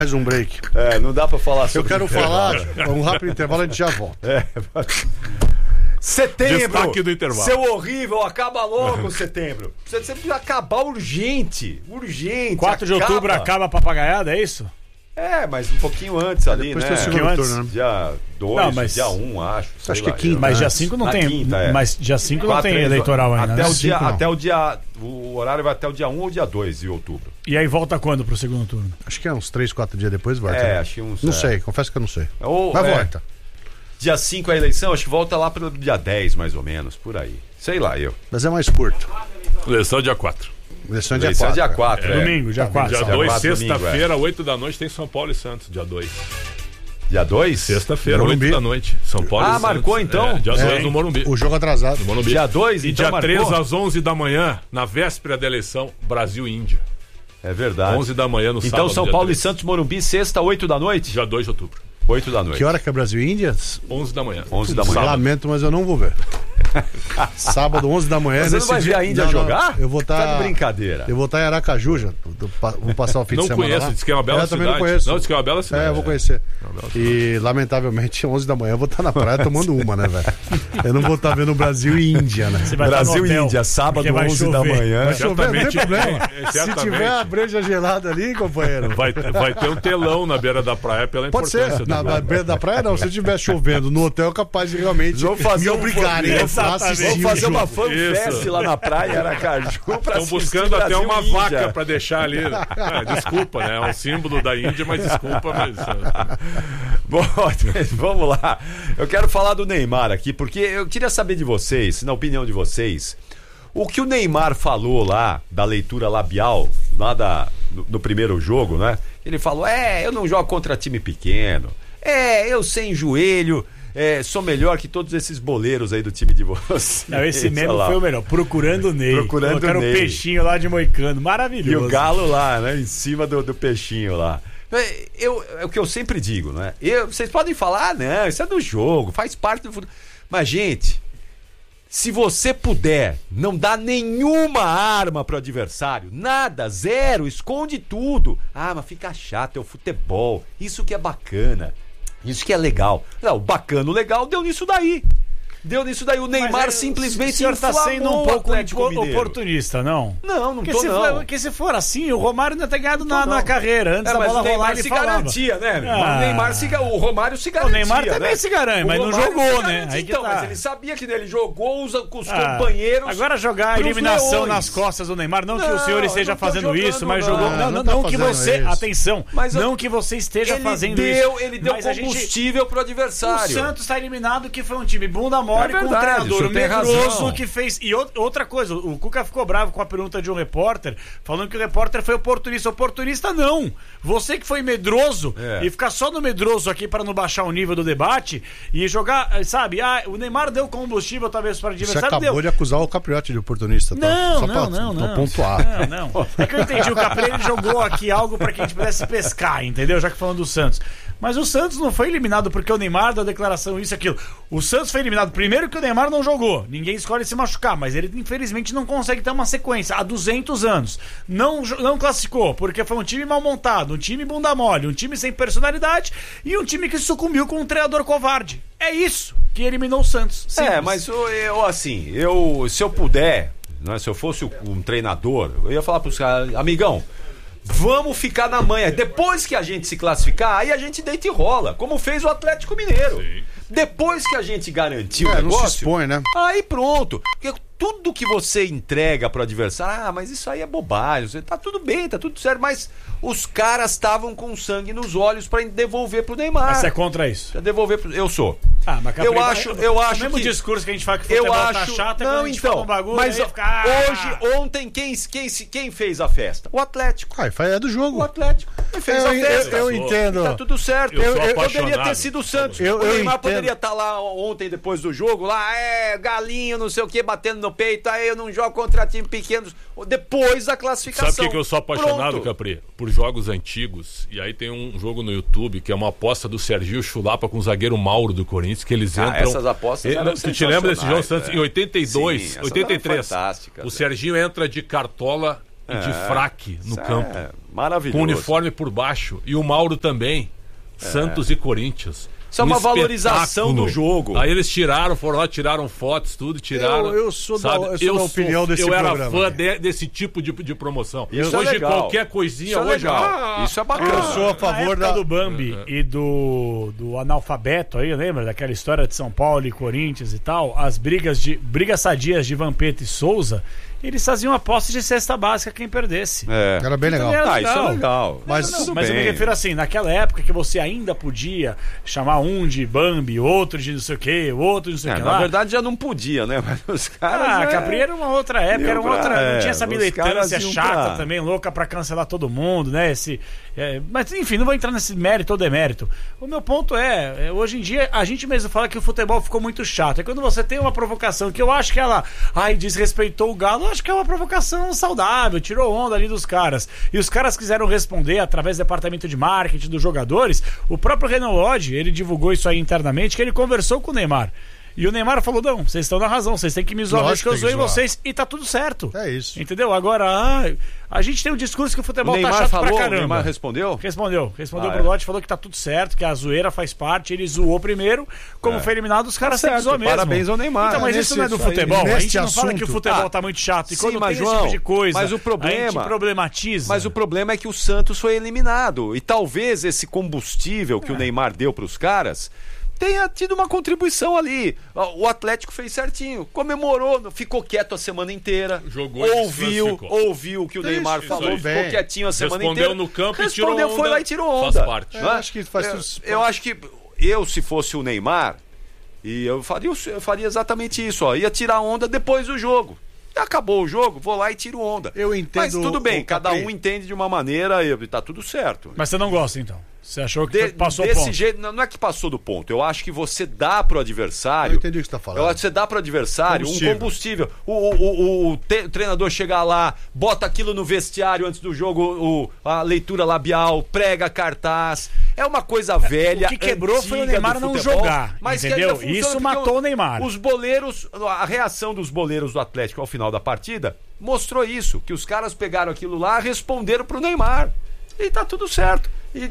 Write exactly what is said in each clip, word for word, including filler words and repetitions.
Mais um break. É, não dá pra falar sobre Eu quero falar, um rápido intervalo, a gente já volta. É. Setembro, destaque do intervalo. Seu horrível, acaba logo setembro. Você, você precisa acabar urgente, urgente. quatro de acaba. outubro acaba a papagaiada, é isso? É, mas um pouquinho antes ali, Depois né? tem o segundo antes. turno, né? Dia dois, Não, mas- dia um, acho. sei Acho que lá, é quinta, eu- Mas dia antes. cinco não Na tem. quinta, é. Mas dia cinco não Quatro, tem três, eleitoral ainda, até né? o dia, Cinco não. até o dia. O horário vai até o dia um ou dia dois de outubro. E aí volta quando pro segundo turno? Acho que é uns três, quatro dias depois volta. É, né? acho que uns. Não é. sei, confesso que eu não sei. Ou, Mas é, volta. Dia cinco é a eleição, acho que volta lá pelo dia dez, mais ou menos, por aí. Sei lá, eu. Mas é mais curto. Eleição dia quatro. Eleição é dia Eleição é quatro. dia quatro. é. Domingo, dia quatro. Dia Dia dois, quatro, sexta-feira, oito da noite, tem São Paulo e Santos, dia dois. Dia dois? Sexta-feira, Morumbi. oito da noite. São Paulo Ah, e Santos. marcou, então? É, dia É, dois no Morumbi. O jogo atrasado. No Morumbi. Dia dois, E então dia marcou? três às onze da manhã, na véspera da eleição, Brasil e Índia. É verdade. onze da manhã no sábado. Então São dia Paulo três. e Santos Morumbi, sexta, oito da noite? Dia dois de outubro. oito da noite. Que hora que é Brasil e Índia? onze da manhã. onze da manhã. Lamento, mas eu não vou ver. Sábado, onze da manhã. Você não nesse vai ver dia- a Índia Não, não, jogar? Eu vou estar. Tá de brincadeira. Eu vou estar em Aracaju já. Tô- pa- Vou passar o fim Não de semana conheço, lá. diz que é uma bela É, eu cidade. também não conheço. Não, diz que é uma bela cidade. É, eu vou conhecer. E, lamentavelmente, onze da manhã eu vou estar na praia tomando uma, né, velho? Eu não vou estar vendo Brasil e Índia, né? Você vai estar Brasil no e hotel, Índia, sábado, porque vai onze da chover. manhã. Vai chover, não tem Certamente- problema. é, Se certamente. tiver a breja gelada ali, companheiro. Vai, vai ter um telão na beira da praia pela Pode importância ser. do Na, jogo. na beira da praia, não. Se estiver chovendo no hotel, é capaz de realmente Vamos fazer me um obrigarem a Exatamente. assistir Vamos o fazer uma jogo. fanfest Isso. lá na praia, Aracaju, pra Estão assistir buscando até Brasil uma e Índia. vaca pra deixar ali. Ah, desculpa, né? É um símbolo da Índia, mas desculpa, mas. ah, Bom, vamos lá. Eu quero falar do Neymar aqui, porque eu queria saber de vocês, na opinião de vocês, o que o Neymar falou lá, da leitura labial, lá da, no, no primeiro jogo, né? Ele falou, é, eu não jogo contra time pequeno. É, eu sem joelho, é, sou melhor que todos esses boleiros aí do time de vocês. Não, esse meme Olha lá. foi o melhor. Procurando o Ney. Procurando Colocaram o Ney. o peixinho lá de Moicano. E Maravilhoso. o galo lá, né? Em cima do, do peixinho lá. É, Eu, é o que eu sempre digo, né? Eu, vocês podem falar, ah, não, isso é do jogo, faz parte do futebol. Mas, gente, se você puder não dar nenhuma arma pro adversário, nada, zero, esconde tudo. Ah, mas fica chato, é o futebol. Isso que é bacana. Isso que é legal. Não, o bacana, o legal deu nisso daí. Deu nisso daí. O Neymar Mas, é, simplesmente o senhor tá inflamou sendo um o pouco Atlético opor- Mineiro. oportunista, não? Não, não Porque tô se, não. for, porque se for assim, o Romário ainda tá ganhado na, não. na carreira. Antes É, da mas bola o Neymar rolar, ele se falava. garantia, né? meu? Ah. O Neymar se, ga- o Romário se O garantia. Neymar também né? se garante, O mas não Romário jogou, se né? garantia, Aí que então, tá. mas ele sabia que ele jogou os, com os Ah, companheiros. Agora jogar a pros eliminação leões. nas costas do Neymar, não, que Não, o senhor eu esteja não tô fazendo jogando, isso, mas não. jogou. Não, Não, não, não não tá que fazendo você. isso. Atenção, Mas eu- não que você esteja ele fazendo deu, isso. Ele deu mas a gente- combustível pro O adversário. Santos está eliminado, que foi um time bunda mole É com um verdade, o treinador senhor tem medroso razão. que fez. E out- outra coisa, o Cuca ficou bravo com a pergunta de um repórter, falando que o repórter foi oportunista. Oportunista não. Você que foi medroso É. e ficar só no medroso aqui para não baixar o nível do debate e jogar, sabe? Ah, o Neymar deu combustível talvez para o Você adversário. acabou Deu. de acusar o Capriotti de oportunista, tá? Não, Só não, pra, não, pra não. pontuar. Não, não. É que eu entendi. O Capri ele jogou aqui algo pra que a gente pudesse pescar, entendeu? Já que falando do Santos. Mas o Santos não foi eliminado porque o Neymar deu a declaração isso e aquilo. O Santos foi eliminado primeiro que o Neymar não jogou. Ninguém escolhe se machucar, mas ele infelizmente não consegue ter uma sequência há duzentos anos. Não, jo- não classificou porque foi um time mal montado, um time bunda mole, um time sem personalidade e um time que sucumbiu com um treinador covarde. É isso que eliminou o Santos. É, Simples. mas eu, eu, assim, eu, se eu puder, né, se eu fosse um treinador, eu ia falar pros caras, amigão, vamos ficar na manha. Depois que a gente se classificar, aí a gente deita e rola, como fez o Atlético Mineiro. Sim. Depois que a gente garantiu o É, não negócio, se expõe, né? aí pronto. Porque tudo que você entrega pro adversário, ah, mas isso aí é bobagem, tá tudo bem, tá tudo certo, mas os caras estavam com sangue nos olhos pra devolver pro Neymar. Mas você é contra isso? Pra devolver pro... Eu sou. Ah, mas Capri, Eu acho, eu o acho mesmo que... discurso que a gente fala que Eu futebol tá acho. chato é quando Não, a gente então. fala um bagulho mas aí fica, ah, hoje, ontem, quem, quem, quem fez a festa? O Atlético. Ah, é do jogo. O Atlético. Ele fez Eu, a eu, festa. eu entendo. Tá tudo certo. Eu Eu, sou eu, apaixonado. poderia ter sido o Santos. Eu- o eu Neymar entendo. poderia estar lá ontem, depois do jogo, lá, é, galinho, não sei o que, batendo no peito, aí eu não jogo contra time pequenos. Depois da classificação. Sabe por que que eu sou apaixonado, Pronto. Capri? Por jogos antigos. E aí tem um jogo no YouTube que é uma aposta do Serginho Chulapa com o zagueiro Mauro do Corinthians, que eles Ah, entram... essas apostas Eh, eram Tu te lembra desse jogo, sensacionais, Santos? é. Em oitenta e dois, Sim, essas oitenta e eram três. fantásticas, O é. Serginho entra de cartola e de É, fraque no isso campo. É maravilhoso. Com uniforme por baixo. E o Mauro também. Santos e Corinthians. Isso é Um uma valorização espetáculo. do jogo. Aí eles tiraram, foram lá, tiraram fotos, tudo, tiraram. Eu- eu sou da- sabe? eu sou da opinião desse Eu era programa. fã de- desse tipo de, de promoção. Isso é hoje legal. qualquer coisinha, Isso é hoje. legal. ah, Isso é bacana. Eu sou a Na favor época da. do Bambi e do, do analfabeto aí, lembra daquela história de São Paulo e Corinthians e tal? As brigas de brigas sadias de Vampeta e Souza, eles faziam aposta de cesta básica quem perdesse. É. Era bem legal. Também era Ah, isso é legal. Mas- Não, tudo mas eu me bem. refiro assim, naquela época que você ainda podia chamar um de Bambi, outro de não sei o que, outro de não sei o É, que na lá. verdade já não podia, né? Mas os caras. Ah, é... Capri era uma outra época, era uma Iam pra- outra. é, Não tinha essa os militância caras iam chata pra- também, louca pra cancelar todo mundo, né? Esse, é, mas enfim, não vou entrar nesse mérito ou demérito. O meu ponto é, é, hoje em dia, a gente mesmo fala que o futebol ficou muito chato. É quando você tem uma provocação que eu acho que ela, ai, desrespeitou o Galo, eu acho que é uma provocação saudável, tirou onda ali dos caras. E os caras quiseram responder através do departamento de marketing dos jogadores. O próprio Renan Lodge, ele divulgou isso aí internamente, que ele conversou com o Neymar. E o Neymar falou: não, vocês estão na razão, vocês têm que me zoar, Lógico que eu que tem que zoei zoar. vocês e tá tudo certo. É isso. Entendeu? Agora, ah, a gente tem um discurso que o O futebol tá Neymar chato falou, pra o caramba. Neymar respondeu? Respondeu, respondeu Ah, pro é. Lote, falou que tá tudo certo, que a zoeira faz parte, ele zoou primeiro, como É. foi eliminado, os caras Tá têm que certo, zoar mesmo. parabéns ao Neymar. Então, mas É, isso não é do nesse- futebol, a neste gente não fala que o assunto- futebol Ah, tá muito chato, e sim, quando mas, tem esse João, tipo de coisa, mas o problema- a gente problematiza. Mas o problema é que o Santos foi eliminado. E talvez esse combustível que o Neymar deu para os caras tenha tido uma contribuição ali. O Atlético fez certinho, comemorou, ficou quieto a semana inteira. Jogou e ouviu, desclassificou. ouviu o que o Isso, Neymar isso falou, aí. ficou Bem. quietinho a semana Respondeu inteira. no campo e Respondeu, tirou foi onda, lá e tirou faz onda. parte. É, Não é? acho que faz eu, tudo- eu acho que eu, se fosse o Neymar, e eu faria, eu faria exatamente isso, ó. Ia tirar onda depois do jogo. Acabou o jogo, vou lá e tiro onda. Eu entendo Mas tudo bem, o cada Capri. um entende de uma maneira e tá tudo certo. Mas você não gosta, então? Você achou que De- foi- passou o desse ponto? jeito, não, não é que passou do ponto. Eu acho que você dá pro adversário. Eu entendi o que você tá falando. Eu acho que você dá pro adversário Combustível. um combustível. O, o, o, o te- o treinador chega lá, bota aquilo no vestiário antes do jogo, o, a leitura labial, prega cartaz. É uma coisa velha. o que quebrou foi o antiga Neymar do não futebol, jogar, mas que entendeu? ainda funciona Isso porque matou o Neymar. Os boleiros, a reação dos boleiros do Atlético ao final da partida mostrou isso, que os caras pegaram aquilo lá, responderam pro Neymar. E tá tudo certo. E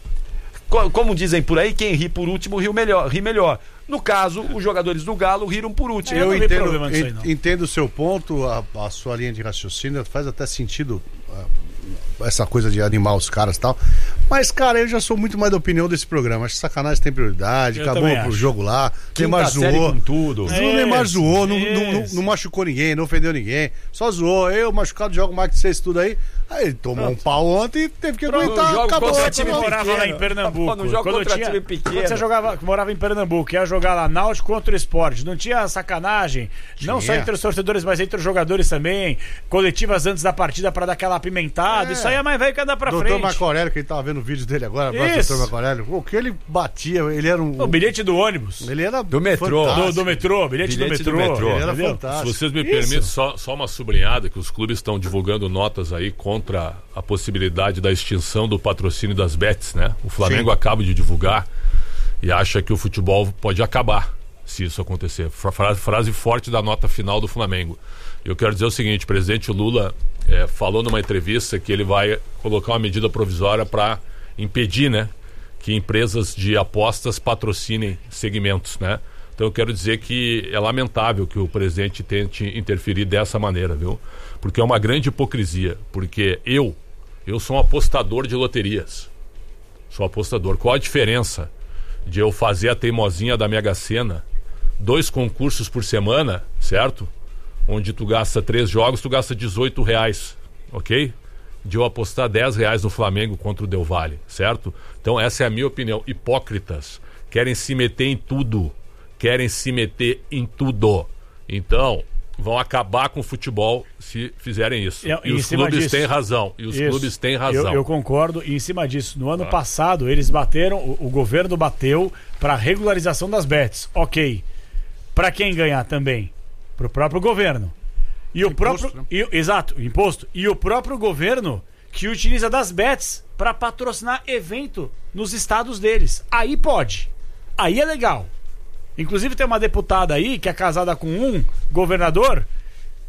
co- como dizem por aí, quem ri por último ri melhor, ri melhor. No caso, os jogadores do Galo riram por último. É, eu Eu não vi entendo, problema nisso aí, en- não. entendo o seu ponto, a, a sua linha de raciocínio faz até sentido, ah, essa coisa de animar os caras e tal. Mas, cara, eu já sou muito mais da opinião desse programa. Acho que sacanagem tem prioridade, Eu acabou também pro acho. jogo lá. Quinta Neymar série zoou. com tudo. O É. Neymar Isso, zoou, não, não, não, isso. não machucou ninguém, não ofendeu ninguém. Só zoou. Eu, machucado, jogo mais que vocês tudo aí. Aí ele tomou um pau ontem e teve que Pronto, aguentar. jogo Acabou. contra Quando time eu acabou. morava lá em pequeno. Pernambuco, Pô, não joga quando, contra tinha, time pequeno. quando você jogava, morava em Pernambuco, ia jogar lá Náutico contra o Esporte, não tinha sacanagem, não só Tinha. entre os torcedores, mas entre os jogadores também, coletivas antes da partida pra dar aquela apimentada, É. isso aí é mais velho que andar pra Doutor frente. Marco Aurélio, que ele tava vendo o vídeo dele agora, abraço, Isso. doutor Marco Aurélio. O que ele batia, ele era um. O bilhete do ônibus, Ele era Do metrô. fantástico. do, do metrô, bilhete, Bilhete do do metrô, metrô. Ele era entendeu? Se fantástico. vocês me Isso. permitem, só, só uma sublinhada, que os clubes estão divulgando notas aí contra a possibilidade da extinção do patrocínio das bets, né? O Flamengo Sim. acaba de divulgar e acha que o futebol pode acabar se isso acontecer. Fra- Frase, frase forte da nota final do Flamengo. Eu quero dizer o seguinte, o presidente Lula eh, falou numa entrevista que ele vai colocar uma medida provisória para impedir, né, que empresas de apostas patrocinem segmentos, né? Então eu quero dizer que é lamentável que o presidente tente interferir dessa maneira, viu? Porque é uma grande hipocrisia. Porque eu, eu sou um apostador de loterias. Sou apostador. Qual a diferença de eu fazer a teimosinha da Mega Sena, dois concursos por semana, certo? Onde tu gasta três jogos, tu gasta dezoito reais, ok? De eu apostar dez reais no Flamengo contra o Del Valle, certo? Então essa é a minha opinião. Hipócritas. Querem se meter em tudo. Querem se meter em tudo. Então, vão acabar com o futebol se fizerem isso. E- E, em os cima clubes disso- têm razão. E os Isso. clubes têm razão. Eu, eu concordo. E em cima disso, no ano passado, eles bateram, o, o governo bateu para regularização das bets. Ok. Para quem ganhar também? Para o próprio governo. E o Imposto, próprio. né? e- exato, imposto. E o próprio governo que utiliza das bets para patrocinar evento nos estados deles. Aí pode. Aí é legal. Inclusive tem uma deputada aí que é casada com um governador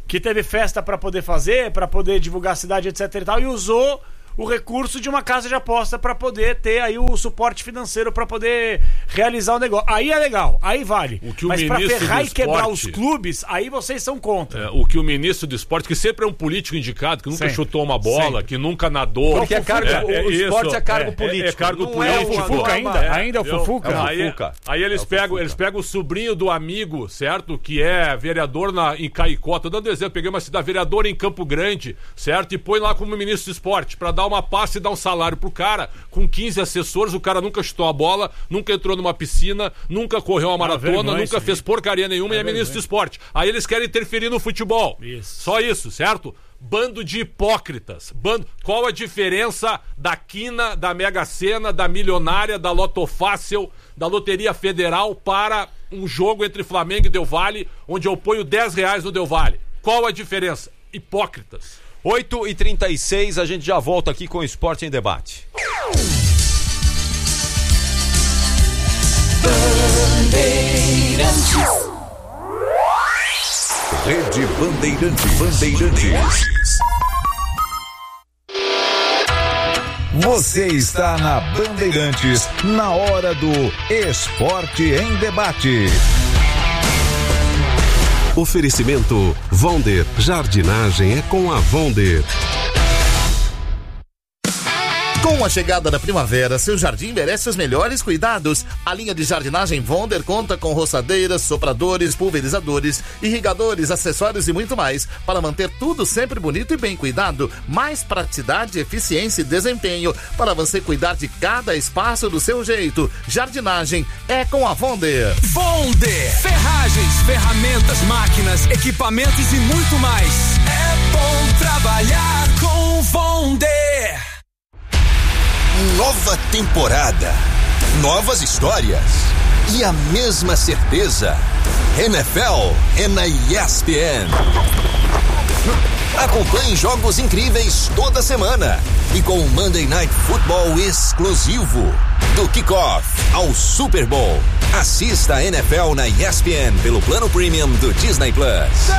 que teve festa pra poder fazer, pra poder divulgar a cidade, etc e tal, e usou o recurso de uma casa de aposta pra poder ter aí o suporte financeiro pra poder realizar o negócio. Aí é legal, aí vale. O que o Mas pra ministro ferrar do e quebrar esporte- os clubes, aí vocês são contra. É, o que o ministro do esporte, que sempre é um político indicado, que nunca Sempre. chutou uma bola, Sempre. que nunca nadou. Porque é cargo, É, é o isso, esporte é cargo é, político. É, cargo Não político. É o Fufuca ainda? É, Ainda é o entendeu? Fufuca? É o Aí, Fufuca. aí eles, É o pegam, Fufuca. eles pegam o sobrinho do amigo, certo? Que é vereador na, em Caicó. Tô dando exemplo, peguei uma cidade vereadora em Campo Grande, certo? E põe lá como ministro do esporte, pra dar uma pasta e dar um salário pro cara, com quinze assessores, o cara nunca chutou a bola, nunca entrou numa piscina, nunca correu uma maratona, vergonha nunca isso fez aí. porcaria nenhuma É e é ministro do vergonha. esporte. Aí eles querem interferir no futebol. Isso. Só isso, certo? Bando de hipócritas. Bando... Qual a diferença da quina, da Mega Sena, da Milionária, da Loto Fácil, da Loteria Federal para um jogo entre Flamengo e Del Valle, onde eu ponho dez reais no Del Valle? Qual a diferença? Hipócritas. oito e trinta e seis, a gente já volta aqui com o Esporte em Debate. Rede Bandeirantes. Bandeirantes. Você está na Bandeirantes, na hora do Esporte em Debate. Oferecimento Vonder. Jardinagem é com a Vonder. Com a chegada da primavera, seu jardim merece os melhores cuidados. A linha de jardinagem Vonder conta com roçadeiras, sopradores, pulverizadores, irrigadores, acessórios e muito mais para manter tudo sempre bonito e bem cuidado. Mais praticidade, eficiência e desempenho para você cuidar de cada espaço do seu jeito. Jardinagem é com a Vonder. Vonder. Ferragens, ferramentas, máquinas, equipamentos e muito mais. É bom trabalhar com Vonder. Nova temporada, novas histórias e a mesma certeza. N F L é na E S P N. Acompanhe jogos incríveis toda semana e com o Monday Night Football exclusivo. Do kickoff ao Super Bowl. Assista a N F L na E S P N pelo plano premium do Disney Plus.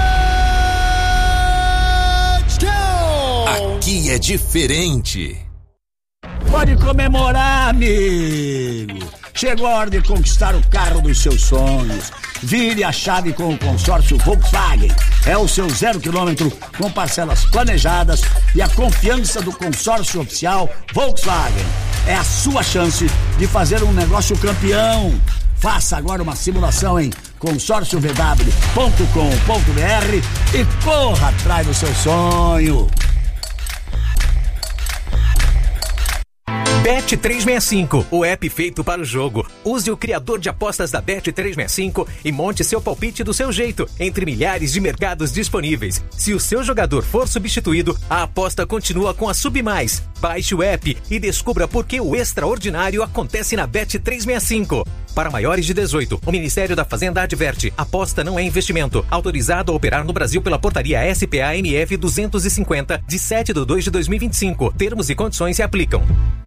Aqui é diferente. Pode comemorar, amigo. Chegou a hora de conquistar o carro dos seus sonhos. Vire a chave com o consórcio Volkswagen. É o seu zero quilômetro com parcelas planejadas e a confiança do consórcio oficial Volkswagen. É a sua chance de fazer um negócio campeão. Faça agora uma simulação em consórcio v w ponto com ponto b r e corra atrás do seu sonho. Bet trezentos e sessenta e cinco, o app feito para o jogo. Use o criador de apostas da Bet trezentos e sessenta e cinco e monte seu palpite do seu jeito, entre milhares de mercados disponíveis. Se o seu jogador for substituído, a aposta continua com a Submais. Baixe o app e descubra por que o extraordinário acontece na Bet trezentos e sessenta e cinco. Para maiores de dezoito, o Ministério da Fazenda adverte: aposta não é investimento. Autorizado a operar no Brasil pela portaria S P A N F duzentos e cinquenta, de sete de dois de dois mil e vinte e cinco. Termos e condições se aplicam.